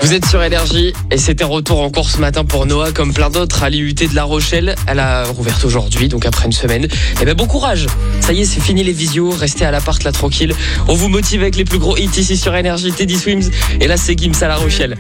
Vous êtes sur Énergie et c'était retour en cours ce matin pour Noah comme plein d'autres à l'IUT de La Rochelle. Elle a rouvert aujourd'hui, donc après une semaine. Eh ben bon courage. Ça y est, c'est fini les visios. Restez à l'appart là tranquille. On vous motive avec les plus gros hits ici sur Énergie. Teddy Swims et là c'est Gims à La Rochelle.